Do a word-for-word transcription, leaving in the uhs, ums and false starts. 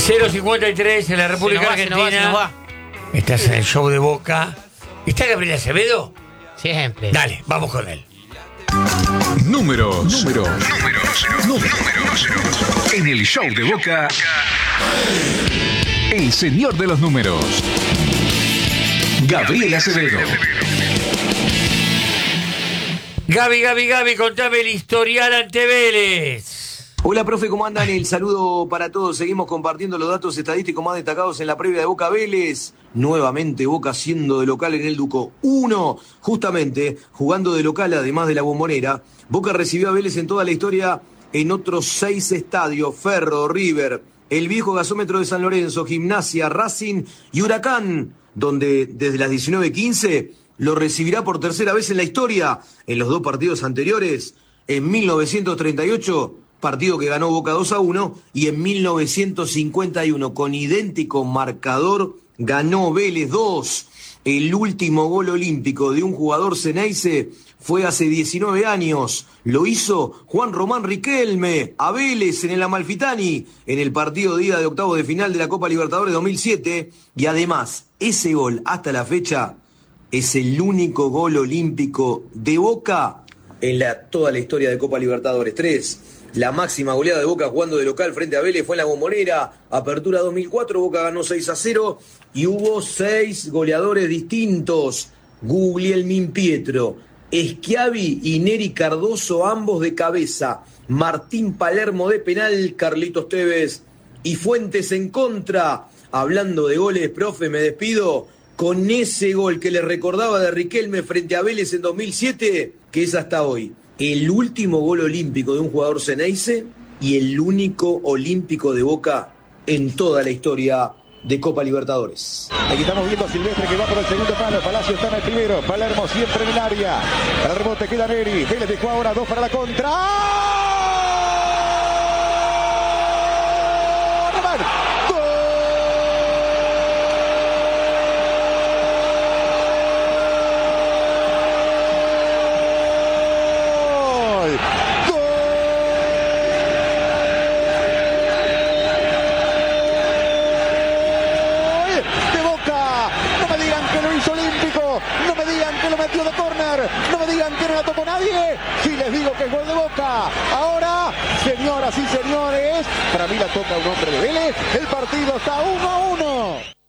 cero cincuenta y tres en la República va, se nos va, Argentina. se nos va. Estás en el show de Boca. ¿Está Gabriel Acevedo? Siempre. Dale, vamos con él. Números. Números. Números. Números. En el show de Boca, el señor de los números, Gabriel Acevedo. Gaby, Gaby, Gaby, contame el historial ante Vélez. Hola, profe, ¿cómo andan? El saludo para todos. Seguimos compartiendo los datos estadísticos más destacados en la previa de Boca Vélez. Nuevamente Boca siendo de local en el Duco. Uno, justamente, jugando de local además de la Bombonera. Boca recibió a Vélez en toda la historia en otros seis estadios. Ferro, River, el viejo gasómetro de San Lorenzo, Gimnasia, Racing y Huracán, donde desde las diecinueve quince lo recibirá por tercera vez en la historia. En los dos partidos anteriores, en mil novecientos treinta y ocho... partido que ganó Boca dos a uno, y en mil novecientos cincuenta y uno, con idéntico marcador, ganó Vélez dos. El último gol olímpico de un jugador ceneice fue hace diecinueve años. Lo hizo Juan Román Riquelme a Vélez en el Amalfitani, en el partido de ida de octavos de final de la Copa Libertadores dos mil siete. Y además, ese gol hasta la fecha es el único gol olímpico de Boca en la, toda la historia de Copa Libertadores. Tres. La máxima goleada de Boca jugando de local frente a Vélez fue en la Bombonera, apertura dos mil cuatro, Boca ganó seis a cero y hubo seis goleadores distintos. Guglielmin Pietro, Schiavi y Neri Cardoso, ambos de cabeza. Martín Palermo de penal, Carlitos Tevez y Fuentes en contra. Hablando de goles, profe, me despido con ese gol que le recordaba de Riquelme frente a Vélez en dos mil siete, que es hasta hoy el último gol olímpico de un jugador ceneice y el único olímpico de Boca en toda la historia de Copa Libertadores. Aquí estamos viendo a Silvestre que va por el segundo palo. Palacio está en el primero. Palermo siempre en el área. Para el rebote queda Neri. Vélez dejó ahora dos para la contra. No me digan que no la tocó nadie. Si les digo que es gol de Boca. Ahora, señoras y señores, para mí la toca un hombre de Vélez. El partido está uno a uno.